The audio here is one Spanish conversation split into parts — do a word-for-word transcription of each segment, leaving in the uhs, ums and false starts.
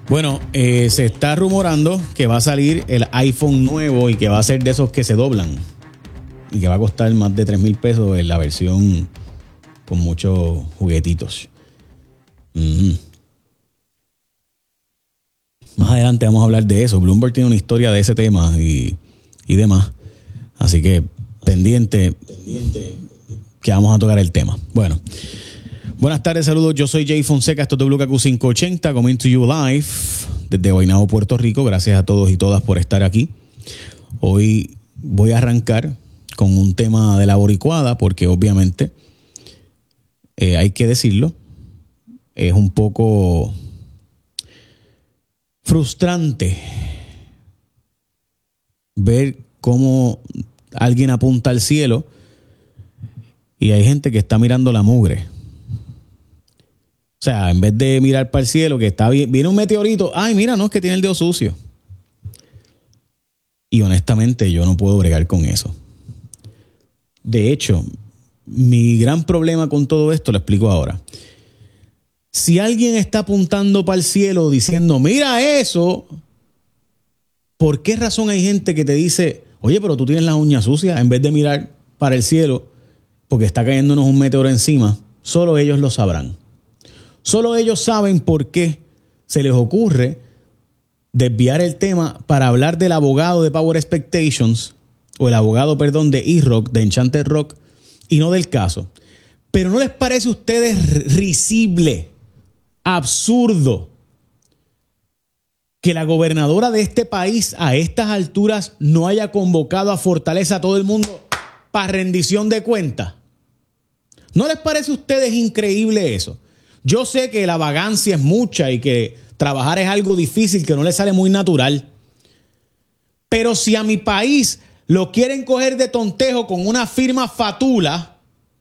Bueno, eh, se está rumorando que va a salir el iPhone nuevo y que va a ser de esos que se doblan y que va a costar más de tres mil pesos en la versión con muchos juguetitos. Mm-hmm. Más adelante vamos a hablar de eso. Bloomberg tiene una historia de ese tema y, y demás. Así que pendiente, pendiente que vamos a tocar el tema. Bueno, buenas tardes, saludos. Yo soy Jay Fonseca. Esto es W K Q quinientos ochenta, coming to you live desde Guaynabo, Puerto Rico. Gracias a todos y todas por estar aquí. Hoy voy a arrancar con un tema de la boricuada porque obviamente eh, hay que decirlo, es un poco frustrante ver cómo alguien apunta al cielo y hay gente que está mirando la mugre. O sea, en vez de mirar para el cielo, que está bien, viene un meteorito, ay, mira, no, es que tiene el dedo sucio. Y honestamente yo no puedo bregar con eso. De hecho, mi gran problema con todo esto lo explico ahora. Si alguien está apuntando para el cielo diciendo, mira eso, ¿por qué razón hay gente que te dice, oye, pero tú tienes las uñas sucias? En vez de mirar para el cielo, porque está cayéndonos un meteoro encima, solo ellos lo sabrán. Solo ellos saben por qué se les ocurre desviar el tema para hablar del abogado de Power Expectations, o el abogado, perdón, de E-Rock, de Enchanted Rock, y no del caso. Pero ¿no les parece a ustedes risible, absurdo, que la gobernadora de este país a estas alturas no haya convocado a Fortaleza a todo el mundo para rendición de cuentas? ¿No les parece a ustedes increíble eso? Yo sé que la vagancia es mucha y que trabajar es algo difícil, que no le sale muy natural. Pero si a mi país lo quieren coger de tontejo con una firma fatula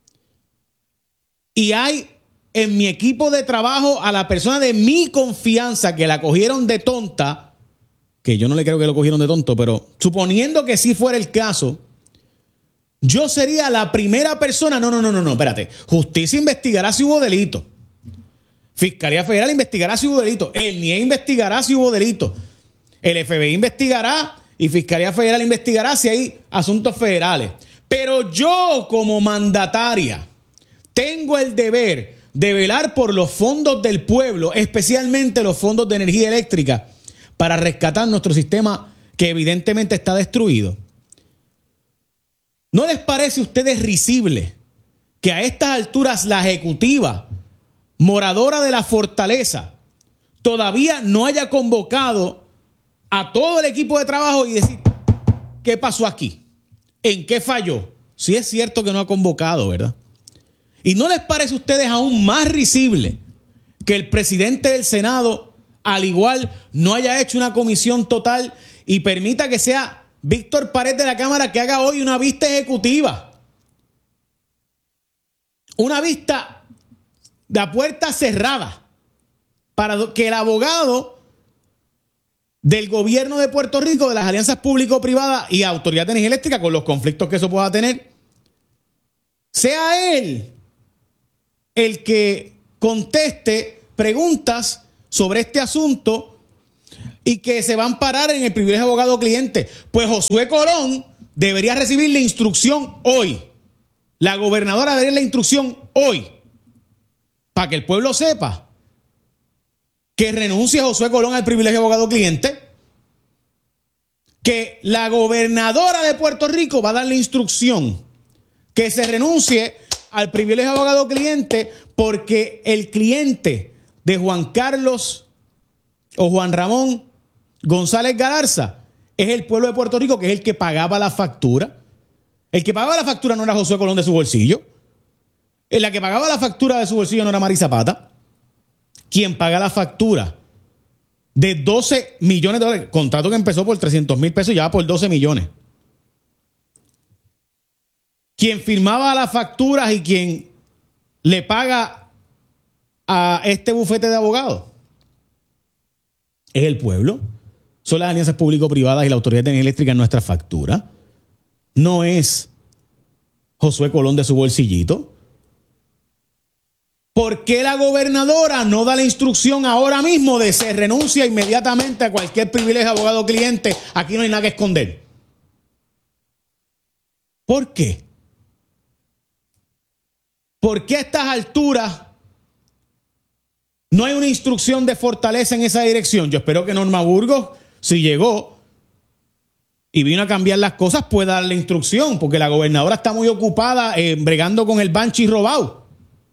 y hay en mi equipo de trabajo a la persona de mi confianza que la cogieron de tonta, que yo no le creo que lo cogieron de tonto, pero suponiendo que sí fuera el caso, yo sería la primera persona. No, no, no, no, no, espérate. Justicia investigará si hubo delito. Fiscalía Federal investigará si hubo delito. El N I E investigará si hubo delito. El F B I investigará y Fiscalía Federal investigará si hay asuntos federales. Pero yo, como mandataria, tengo el deber de velar por los fondos del pueblo, especialmente los fondos de energía eléctrica, para rescatar nuestro sistema que evidentemente está destruido. ¿No les parece a ustedes risible que a estas alturas la ejecutiva, moradora de la Fortaleza, todavía no haya convocado a todo el equipo de trabajo y decir, ¿qué pasó aquí? ¿En qué falló? Si es cierto que no ha convocado, ¿verdad? ¿Y no les parece a ustedes aún más risible que el presidente del Senado, al igual, no haya hecho una comisión total y permita que sea Víctor Pared de la Cámara que haga hoy una vista ejecutiva? Una vista de puerta cerrada para que el abogado del gobierno de Puerto Rico, de las alianzas público-privadas y Autoridad de Energía Eléctrica, con los conflictos que eso pueda tener, sea él el que conteste preguntas sobre este asunto y que se van a parar en el privilegio de abogado-cliente. Pues Josué Colón debería recibir la instrucción hoy. La gobernadora debería la instrucción hoy, para que el pueblo sepa que renuncie Josué Colón al privilegio de abogado-cliente, que la gobernadora de Puerto Rico va a dar la instrucción que se renuncie al privilegio de abogado-cliente porque el cliente de Juan Carlos o Juan Ramón González Galarza es el pueblo de Puerto Rico, que es el que pagaba la factura. El que pagaba la factura no era Josué Colón de su bolsillo. La que pagaba la factura de su bolsillo no era Mari Zapata. Quien paga la factura de doce millones de dólares, contrato que empezó por trescientos mil pesos y ya va por doce millones. Quien firmaba las facturas y quien le paga a este bufete de abogados es el pueblo. Son las alianzas público-privadas y la Autoridad de Energía Eléctrica en nuestra factura. No es Josué Colón de su bolsillito. ¿Por qué la gobernadora no da la instrucción ahora mismo de se renuncia inmediatamente a cualquier privilegio abogado cliente? Aquí no hay nada que esconder. ¿Por qué? ¿Por qué a estas alturas no hay una instrucción de fortaleza en esa dirección? Yo espero que Norma Burgos, si llegó y vino a cambiar las cosas, pueda dar la instrucción, porque la gobernadora está muy ocupada eh, bregando con el Banshee robado.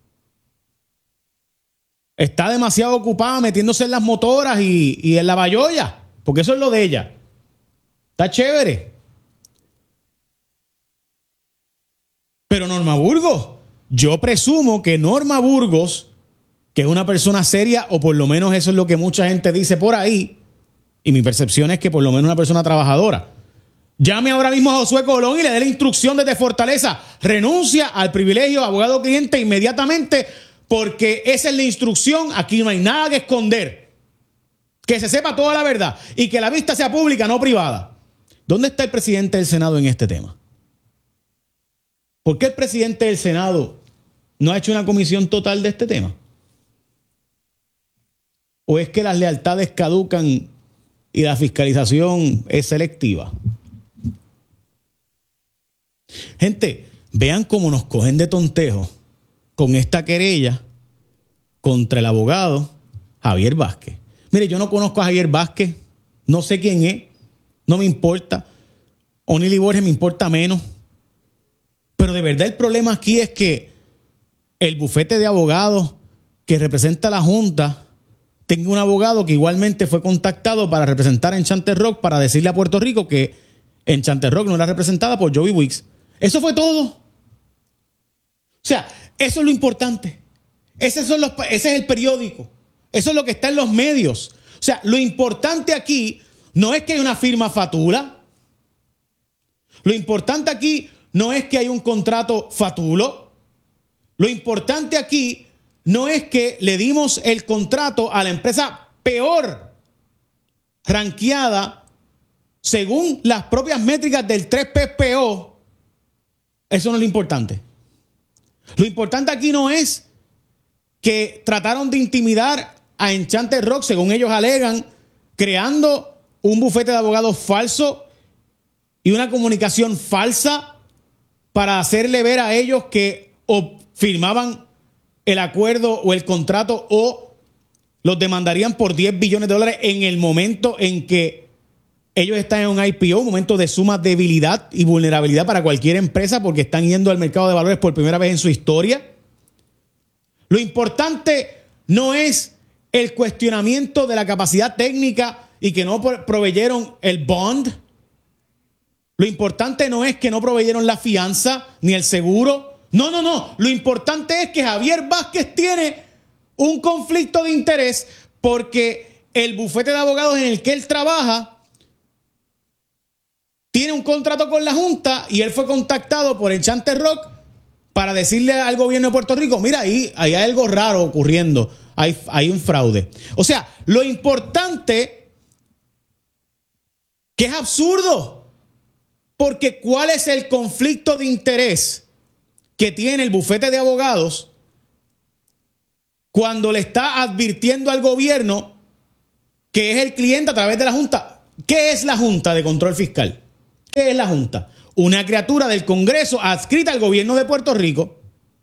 Está demasiado ocupada metiéndose en las motoras y, y en la bayolla, porque eso es lo de ella. Está chévere. Pero Norma Burgos, yo presumo que Norma Burgos, que es una persona seria, o por lo menos eso es lo que mucha gente dice por ahí, y mi percepción es que por lo menos una persona trabajadora, llame ahora mismo a Josué Colón y le dé la instrucción desde Fortaleza, renuncia al privilegio abogado cliente inmediatamente, porque esa es la instrucción, aquí no hay nada que esconder, que se sepa toda la verdad y que la vista sea pública, no privada. ¿Dónde está el presidente del Senado en este tema? ¿Por qué el presidente del Senado no ha hecho una comisión total de este tema? ¿O es que las lealtades caducan y la fiscalización es selectiva? Gente, vean cómo nos cogen de tontejo con esta querella contra el abogado Javier Vázquez. Mire, yo no conozco a Javier Vázquez, no sé quién es, no me importa. Onili Borges me importa menos. Pero de verdad el problema aquí es que el bufete de abogados que representa a la Junta tenga un abogado que igualmente fue contactado para representar a Enchanted Rock, para decirle a Puerto Rico que Enchanted Rock no era representada por Joey Wicks. Eso fue todo. O sea, eso es lo importante. Ese, son los, ese es el periódico. Eso es lo que está en los medios. O sea, lo importante aquí no es que hay una firma fatula. Lo importante aquí no es que hay un contrato fatulo. Lo importante aquí no es que le dimos el contrato a la empresa peor ranqueada según las propias métricas del tres P P O. Eso no es lo importante. Lo importante aquí no es que trataron de intimidar a Enchanted Rock, según ellos alegan, creando un bufete de abogados falso y una comunicación falsa para hacerle ver a ellos que o firmaban el acuerdo o el contrato o los demandarían por diez billones de dólares en el momento en que ellos están en un I P O, un momento de suma debilidad y vulnerabilidad para cualquier empresa porque están yendo al mercado de valores por primera vez en su historia. Lo importante no es el cuestionamiento de la capacidad técnica y que no proveyeron el bond. Lo importante no es que no proveyeron la fianza ni el seguro. No, no, no. Lo importante es que Javier Vázquez tiene un conflicto de interés porque el bufete de abogados en el que él trabaja tiene un contrato con la Junta y él fue contactado por Enchanted Rock para decirle al gobierno de Puerto Rico, mira, ahí, ahí hay algo raro ocurriendo, hay, hay un fraude. O sea, lo importante, que es absurdo, porque ¿cuál es el conflicto de interés que tiene el bufete de abogados cuando le está advirtiendo al gobierno que es el cliente a través de la Junta? ¿Qué es la Junta de Control Fiscal? ¿Qué es la Junta? Una criatura del Congreso adscrita al gobierno de Puerto Rico.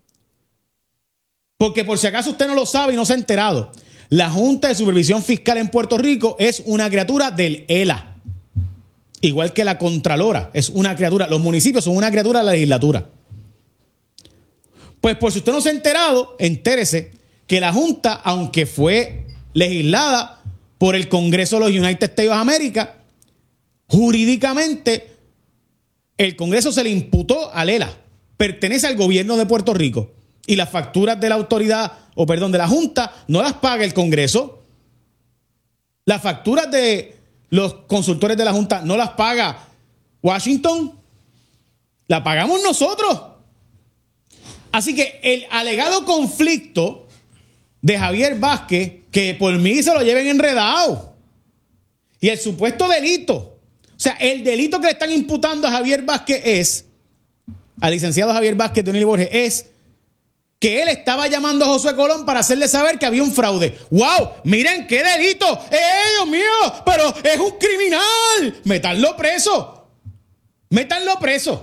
Porque por si acaso usted no lo sabe y no se ha enterado, la Junta de Supervisión Fiscal en Puerto Rico es una criatura del E L A. Igual que la Contralora es una criatura, los municipios son una criatura de la legislatura. Pues por si usted no se ha enterado, entérese que la Junta, aunque fue legislada por el Congreso de los United States of America, jurídicamente el Congreso se le imputó al E L A, pertenece al gobierno de Puerto Rico y las facturas de la autoridad, o perdón, de la Junta no las paga el Congreso. Las facturas de los consultores de la Junta no las paga Washington, las pagamos nosotros. Así que el alegado conflicto de Javier Vázquez, que por mí se lo lleven enredado, y el supuesto delito, o sea, el delito que le están imputando a Javier Vázquez es, al licenciado Javier Vázquez de Onili Borges, es que él estaba llamando a Josué Colón para hacerle saber que había un fraude. ¡Wow! ¡Miren qué delito! ¡Eh, Dios mío! ¡Pero es un criminal! ¡Métanlo preso! ¡Métanlo preso!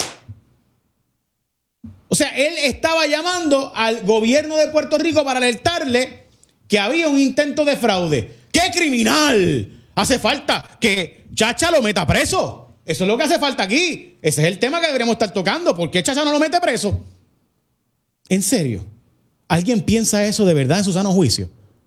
O sea, él estaba llamando al gobierno de Puerto Rico para alertarle que había un intento de fraude. ¡Qué criminal! Hace falta que Chacha lo meta preso. Eso es lo que hace falta aquí. Ese es el tema que deberíamos estar tocando. ¿Por qué Chacha no lo mete preso? ¿En serio? ¿Alguien piensa eso de verdad en su sano juicio?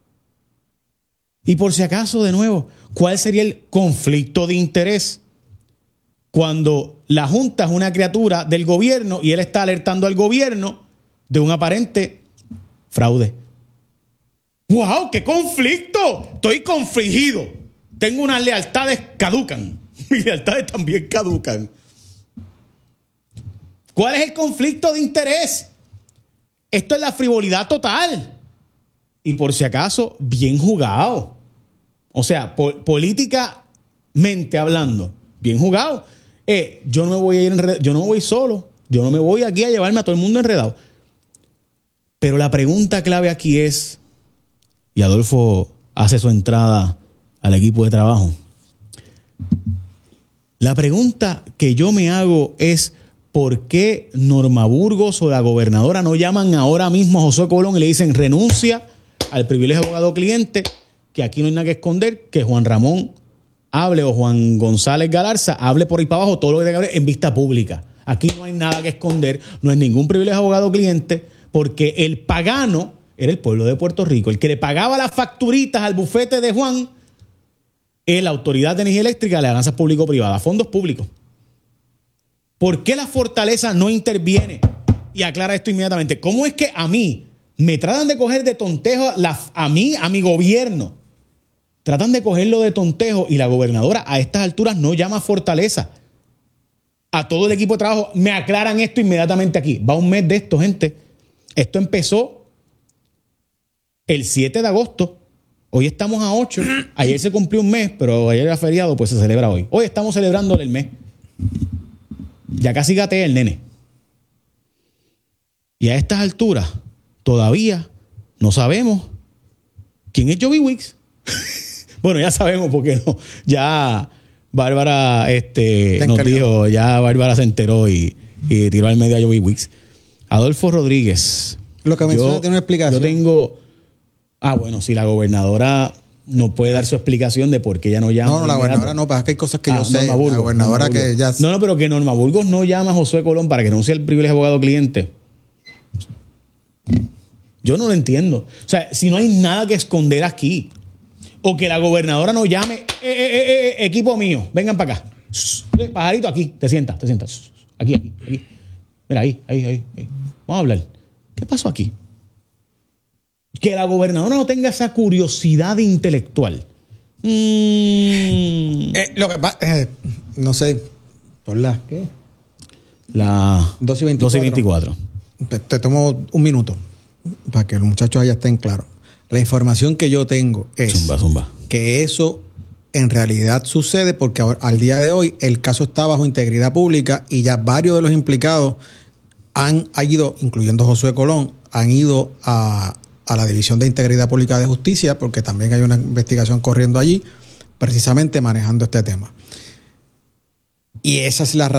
Y por si acaso, de nuevo, ¿cuál sería el conflicto de interés cuando la Junta es una criatura del gobierno y él está alertando al gobierno de un aparente fraude? ¡Wow! ¡Qué conflicto! Estoy confligido. Tengo unas lealtades caducan. Mis lealtades también caducan. ¿Cuál es el conflicto de interés? Esto es la frivolidad total. Y por si acaso, bien jugado. O sea, po- políticamente hablando, bien jugado. Eh, yo no me voy a ir enredado, yo no voy solo. Yo no me voy aquí a llevarme a todo el mundo enredado. Pero la pregunta clave aquí es, y Adolfo hace su entrada al equipo de trabajo. La pregunta que yo me hago es, ¿por qué Norma Burgos o la gobernadora no llaman ahora mismo a Josué Colón y le dicen renuncia al privilegio de abogado cliente, que aquí no hay nada que esconder, que Juan Ramón hable o Juan González Galarza hable por ahí para abajo todo lo que tenga que hablar en vista pública? Aquí no hay nada que esconder, no hay ningún privilegio de abogado cliente, porque el pagano era el pueblo de Puerto Rico, el que le pagaba las facturitas al bufete de Juan es la Autoridad de Energía Eléctrica de Alianzas Público-Privadas, fondos públicos. ¿Por qué la Fortaleza no interviene y aclara esto inmediatamente? ¿Cómo es que a mí me tratan de coger de tontejo, la, a mí, a mi gobierno, tratan de cogerlo de tontejo y la gobernadora a estas alturas no llama a Fortaleza? A todo el equipo de trabajo me aclaran esto inmediatamente aquí. Va un mes de esto, gente. Esto empezó el siete de agosto. Hoy estamos a ocho. Ayer se cumplió un mes, pero ayer era feriado, pues se celebra hoy. Hoy estamos celebrando el mes. Ya casi gatea el nene. Y a estas alturas, todavía no sabemos quién es Joey Wicks. Bueno, ya sabemos porque no. Ya Bárbara este, nos dijo, ya Bárbara se enteró y, y tiró al medio a Joey Wicks. Adolfo Rodríguez. Lo que menciona tiene una explicación. Yo tengo... Ah, bueno, si la gobernadora no puede dar su explicación de por qué ella no llama. No, no, la gobernadora no, pero es que hay cosas que ah, yo sé. Burgos, la gobernadora Norma que ya... No, no, pero que Norma Burgos no llama a Josué Colón para que renuncie el privilegio de abogado cliente. Yo no lo entiendo. O sea, si no hay nada que esconder aquí, o que la gobernadora no llame, eh, eh, eh, eh, equipo mío, vengan para acá. Pajarito, aquí, te sientas, te sientas. Aquí, aquí, aquí. Mira, ahí, ahí, ahí, ahí. Vamos a hablar. ¿Qué pasó aquí? Que la gobernadora no tenga esa curiosidad intelectual. Mm. Eh, lo que pasa, eh, no sé, por la, ¿qué? La doce y veinticuatro. Te, te tomo un minuto para que los muchachos allá estén claros. La información que yo tengo es zumba, zumba. que eso en realidad sucede porque ahora, al día de hoy el caso está bajo integridad pública y ya varios de los implicados han, han ido, incluyendo Josué Colón, han ido a a la División de Integridad Pública de Justicia, porque también hay una investigación corriendo allí, precisamente manejando este tema. Y esa es la razón.